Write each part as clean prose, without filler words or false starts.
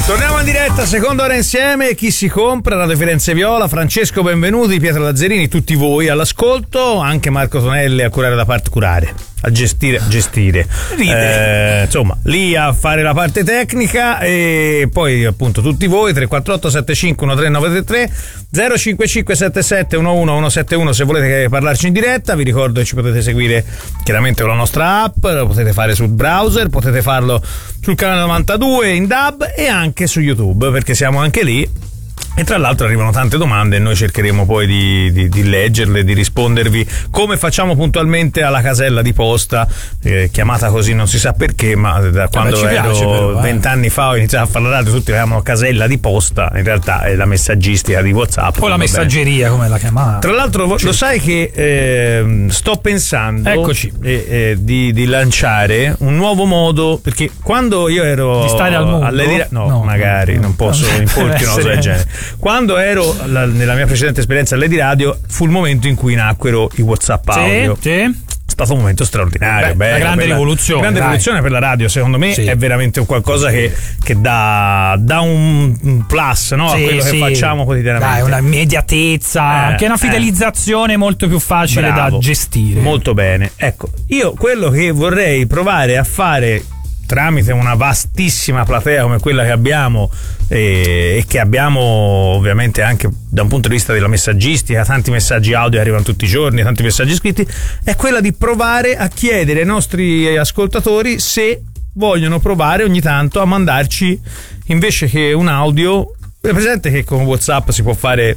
Torniamo in diretta, seconda ora insieme. Chi si compra? Radio Firenze Viola, Francesco Benvenuti, Pietro Lazzarini, tutti voi all'ascolto, anche Marco Tonelli a curare la parte a gestire insomma lì a fare la parte tecnica, e poi appunto tutti voi 348 75 13933 055 77 11 171 se volete parlarci in diretta. Vi ricordo che ci potete seguire chiaramente con la nostra app, lo potete fare sul browser, potete farlo sul canale 92 in DAB e anche su YouTube, perché siamo anche lì. E tra l'altro arrivano tante domande e noi cercheremo poi di leggerle, di rispondervi come facciamo puntualmente alla casella di posta, chiamata così non si sa perché, ma da quando ero 20 anni fa ho iniziato a fare la radio, tutti avevamo casella di posta, in realtà è la messaggistica di WhatsApp o la messaggeria come la chiamava. Tra l'altro lo sai che sto pensando di lanciare un nuovo modo, perché quando io ero di stare al mondo non posso importi una cosa del genere. Quando ero nella mia precedente esperienza all'Edi Radio fu il momento in cui nacquero i WhatsApp audio. È stato un momento straordinario, una grande rivoluzione per la radio, secondo me. È veramente un qualcosa che dà un plus, no, a quello che facciamo quotidianamente. Una immediatezza, anche una fidelizzazione molto più facile da gestire. Molto bene. Ecco, io quello che vorrei provare a fare tramite una vastissima platea come quella che abbiamo, e che abbiamo ovviamente anche da un punto di vista della messaggistica, tanti messaggi audio arrivano tutti i giorni, tanti messaggi scritti, è quella di provare a chiedere ai nostri ascoltatori se vogliono provare ogni tanto a mandarci, invece che un audio, è presente che con WhatsApp si può fare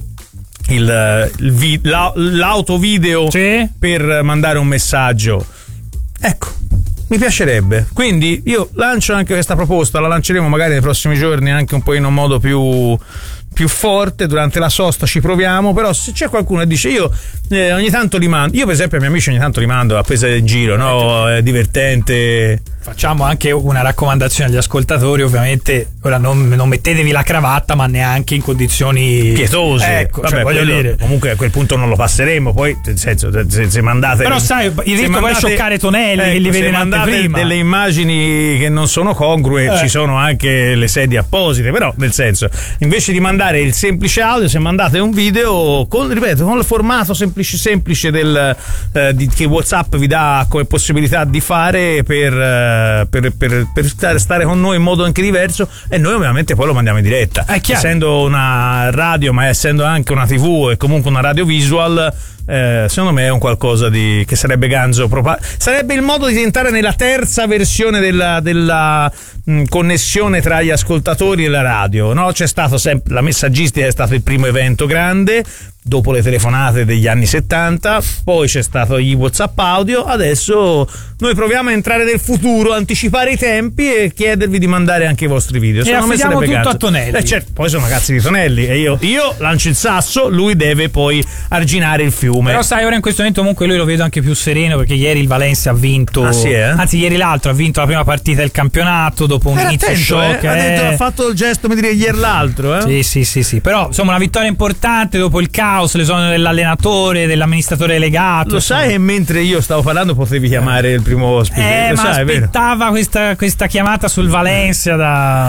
l'autovideo per mandare un messaggio? Ecco, mi piacerebbe, quindi io lancio anche questa proposta, la lanceremo magari nei prossimi giorni anche un po' in un modo più forte, durante la sosta ci proviamo. Però se c'è qualcuno che dice io ogni tanto li mando, io per esempio ai miei amici ogni tanto li mando a presa in giro, no? È divertente. Facciamo anche una raccomandazione agli ascoltatori, ovviamente ora non mettetevi la cravatta, ma neanche in condizioni pietose, ecco, voglio dire, comunque a quel punto non lo passeremo, poi nel senso se mandate, però sai, il rischio poi scioccare Tonelli, che li vede in anteprima, delle immagini che non sono congrue, ci sono anche le sedie apposite, però nel senso, invece di mandare il semplice audio, se mandate un video con il formato semplice che WhatsApp vi dà come possibilità di fare per stare con noi in modo anche diverso, e noi ovviamente poi lo mandiamo in diretta, essendo una radio ma essendo anche una TV e comunque una radio visual. Secondo me è un qualcosa che sarebbe ganzo, sarebbe il modo di entrare nella terza versione della connessione tra gli ascoltatori e la radio, no? C'è stato sempre la messaggistica, è stato il primo evento grande dopo le telefonate degli anni 70, poi c'è stato gli WhatsApp audio, adesso noi proviamo a entrare nel futuro, anticipare i tempi e chiedervi di mandare anche i vostri video. E affidiamo tutto ganzo a Tonelli. Certo, poi sono cazzi di Tonelli e io lancio il sasso, lui deve poi arginare il fiume. Però sai, ora in questo momento comunque lui lo vedo anche più sereno, perché ieri il Valencia ha vinto, anzi ieri l'altro ha vinto la prima partita del campionato dopo un inizio shock. Ha fatto il gesto, mi dire, ieri l'altro. Sì, però insomma una vittoria importante dopo il caos, l'esonero dell'allenatore, dell'amministratore delegato. Lo sai che mentre io stavo parlando potevi chiamare il primo ospite? Ma aspettava questa chiamata sul Valencia da